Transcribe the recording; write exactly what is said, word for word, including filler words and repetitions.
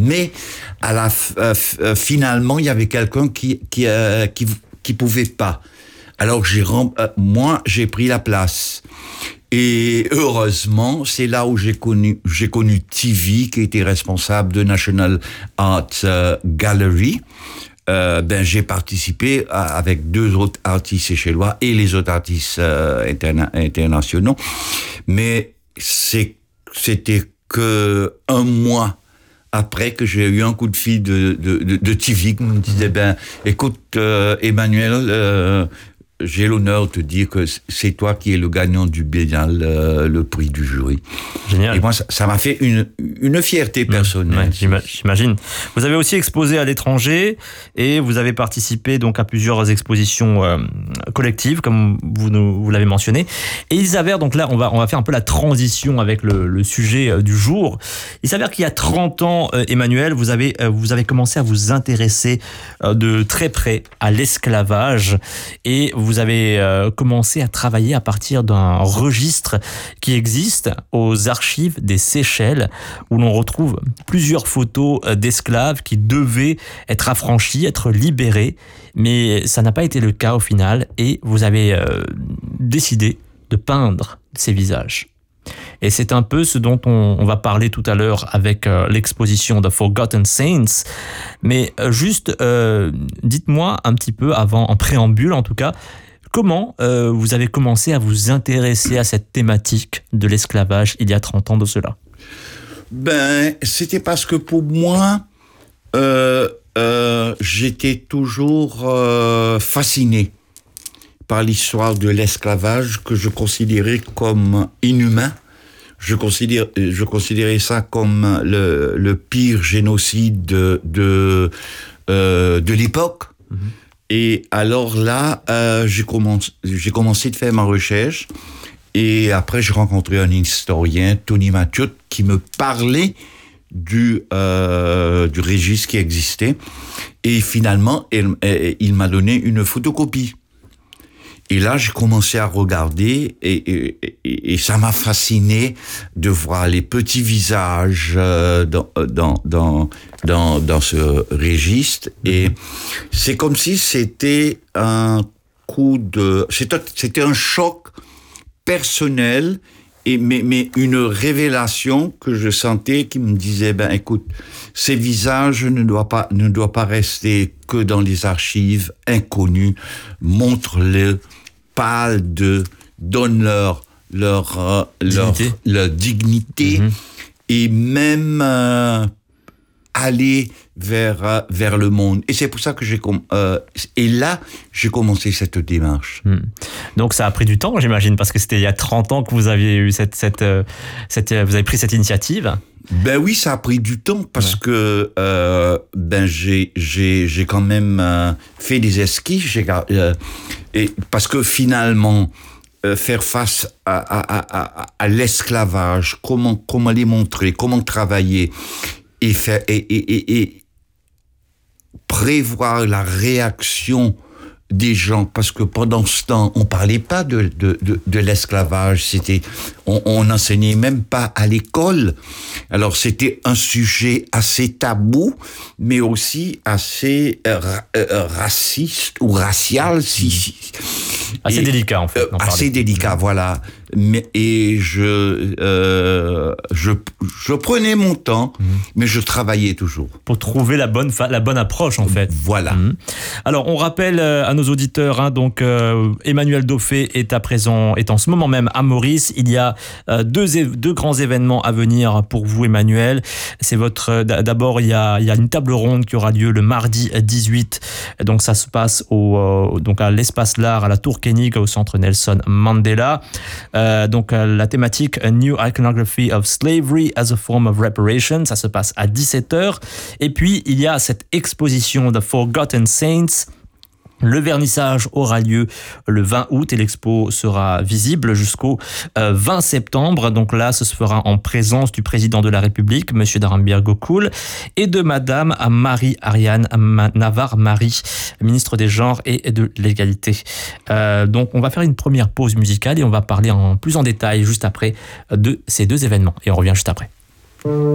Mais à la euh, finalement, il y avait quelqu'un qui qui euh, qui qui pouvait pas. Alors j'ai euh, moi j'ai pris la place. Et heureusement, c'est là où j'ai connu j'ai connu T V, qui était responsable de National Art euh, Gallery. Euh, ben j'ai participé à, avec deux autres artistes séchellois et les autres artistes euh, interna- internationaux, mais c'est c'était que un mois après que j'ai eu un coup de fil de de de, de T V qui me disait ben écoute euh, Emmanuel, euh, j'ai l'honneur de te dire que c'est toi qui es le gagnant du Biennale, le, le prix du jury. Génial. Et moi, ça, ça m'a fait une, une fierté personnelle. Ouais, j'imagine. Vous avez aussi exposé à l'étranger et vous avez participé donc à plusieurs expositions euh, collectives, comme vous, nous, vous l'avez mentionné. Et il s'avère, donc là, on va, on va faire un peu la transition avec le, le sujet euh, du jour. Il s'avère qu'il y a trente ans, euh, Emmanuel, vous avez, euh, vous avez commencé à vous intéresser euh, de très près à l'esclavage et vous avez euh, commencé à travailler à partir d'un registre qui existe aux archives des Seychelles, où l'on retrouve plusieurs photos d'esclaves qui devaient être affranchis, être libérés, mais ça n'a pas été le cas au final, et vous avez euh, décidé de peindre ces visages. Et c'est un peu ce dont on, on va parler tout à l'heure avec euh, l'exposition The Forgotten Saints. Mais euh, juste, euh, dites-moi un petit peu avant, en préambule en tout cas, comment euh, vous avez commencé à vous intéresser à cette thématique de l'esclavage il y a trente ans de cela? Ben, c'était parce que pour moi, euh, euh, j'étais toujours euh, fasciné par l'histoire de l'esclavage que je considérais comme inhumain. Je considère, je considérais ça comme le, le pire génocide de de, euh, de l'époque. Mmh. Et alors là, euh, j'ai commencé, j'ai commencé de faire ma recherche. Et après, j'ai rencontré un historien, Tony Mathieu, qui me parlait du euh, du registre qui existait. Et finalement, il, il m'a donné une photocopie. Et là, j'ai commencé à regarder et, et, et, et ça m'a fasciné de voir les petits visages euh, dans, dans, dans, dans, dans ce registre. Et c'est comme si c'était un coup de... C'était, c'était un choc personnel, et, mais, mais une révélation que je sentais qui me disait, ben écoute, ces visages ne doivent pas, ne doivent pas rester que dans les archives, inconnus. Montre-les, parle de, donne leur leur euh, dignité. leur, leur dignité, mm-hmm. et même euh, aller vers euh, vers le monde. Et c'est pour ça que j'ai com- euh, et là j'ai commencé cette démarche. Mm. Donc ça a pris du temps, j'imagine, parce que c'était il y a trente ans que vous aviez eu cette cette cette vous avez pris cette initiative. Ben oui, ça a pris du temps parce ouais. que euh, ben j'ai j'ai j'ai quand même euh, fait des esquisses, j'ai, euh, et parce que finalement euh, faire face à, à, à, à l'esclavage, comment comment les montrer, comment travailler et faire et et et, et prévoir la réaction des gens, parce que pendant ce temps, on parlait pas de de de, de l'esclavage, c'était on, on n'enseignait même pas à l'école. Alors c'était un sujet assez tabou, mais aussi assez euh, euh, raciste ou racial, si, si assez et, délicat en fait. Euh, assez délicat, voilà. Mais et je euh, je je prenais mon temps, mmh. mais je travaillais toujours pour trouver la bonne fa- la bonne approche en fait. Voilà. Mmh. Alors on rappelle à nos auditeurs, hein, donc euh, Emmanuel Daufé est à présent est en ce moment même à Maurice. Il y a euh, deux deux grands événements à venir pour vous, Emmanuel. C'est votre d'abord il y a il y a une table ronde qui aura lieu le mardi dix-huit. Donc ça se passe au euh, donc à l'espace L'Art à la Tour Koenig au centre Nelson Mandela. Euh, donc euh, la thématique A New Iconography of Slavery as a Form of Reparation, ça se passe à dix-sept heures. Et puis il y a cette exposition The Forgotten Saints. Le vernissage aura lieu le vingt août et l'expo sera visible jusqu'au vingt septembre. Donc là, ce se fera en présence du président de la République, Monsieur Dharambeer Gokul, et de Madame Marie-Ariane Navarre-Marie, ministre des Genres et de l'Égalité. Euh, donc on va faire une première pause musicale et on va parler en plus en détail juste après de ces deux événements. Et on revient juste après.